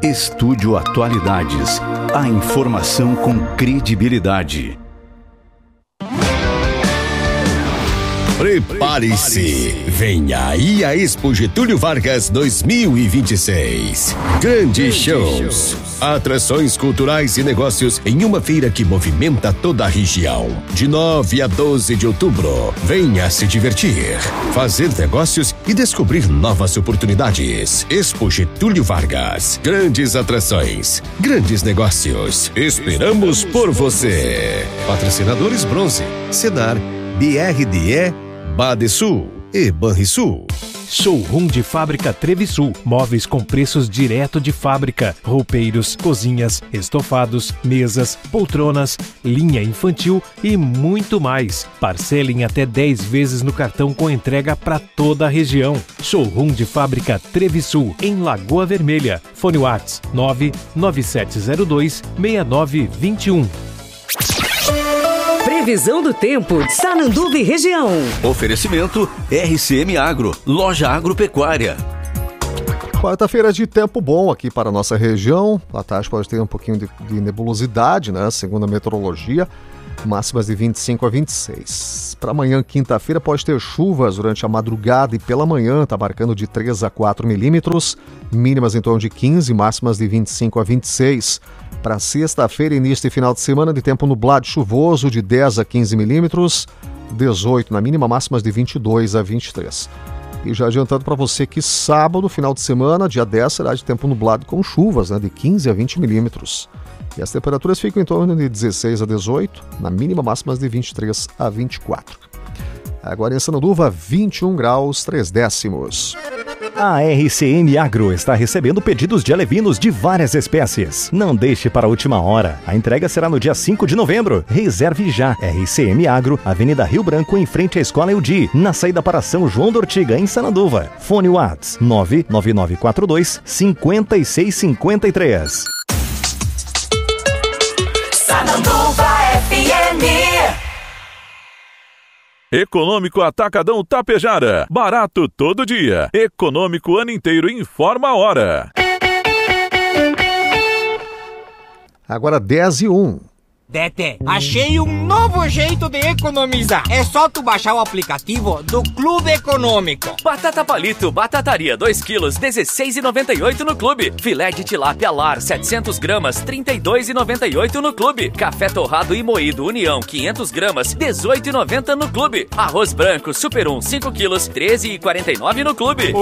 Estúdio Atualidades. A informação com credibilidade. Prepare-se! Vem aí a Expo Getúlio Vargas 2026. Grandes shows, atrações culturais e negócios em uma feira que movimenta toda a região. De 9 a 12 de outubro, venha se divertir, fazer negócios e descobrir novas oportunidades. Expo Getúlio Vargas. Grandes atrações, grandes negócios. Esperamos por você. Patrocinadores Bronze, Senar, BRDE, Badesul e Banrisul. Showroom de Fábrica Trevisul. Móveis com preços direto de fábrica. Roupeiros, cozinhas, estofados, mesas, poltronas, linha infantil e muito mais. Parcelem até 10 vezes no cartão com entrega para toda a região. Showroom de Fábrica Trevisul, em Lagoa Vermelha. Fone WhatsApp 99702-6921. Previsão do tempo, Sananduva e região. Oferecimento RCM Agro, loja agropecuária. Quarta-feira de tempo bom aqui para a nossa região. À tarde pode ter um pouquinho de nebulosidade, né? Segundo a meteorologia. Máximas de 25 a 26. Para amanhã, quinta-feira, pode ter chuvas durante a madrugada e pela manhã, está marcando de 3 a 4 milímetros. Mínimas em torno de 15, máximas de 25 a 26. Para sexta-feira, início de final de semana, de tempo nublado e chuvoso, de 10 a 15 milímetros. 18 na mínima, máximas de 22 a 23. E já adiantando para você que sábado, final de semana, dia 10, será de tempo nublado com chuvas, né, de 15 a 20 milímetros. E as temperaturas ficam em torno de 16 a 18, na mínima, máximas de 23 a 24. Agora em Sananduva, 21 graus, 3 décimos. A RCM Agro está recebendo pedidos de alevinos de várias espécies. Não deixe para a última hora. A entrega será no dia 5 de novembro. Reserve já. RCM Agro, Avenida Rio Branco, em frente à Escola Eudi, na saída para São João da Ortiga, em Sananduva. Fone WhatsApp 99942-5653. Sananduva FM. Econômico Atacadão Tapejara. Barato todo dia. Econômico o ano inteiro. Informa a hora. Agora 10 e 1. Tete, achei um novo jeito de economizar. É só tu baixar o aplicativo do Clube Econômico. Batata palito, batataria 2 quilos, R$16,98 no Clube. Filé de tilápia lar, 700 gramas, R$32,98 no Clube. Café torrado e moído União, 500 gramas, R$18,90 no Clube. Arroz branco Super 1, 5 quilos, R$13,49 no Clube.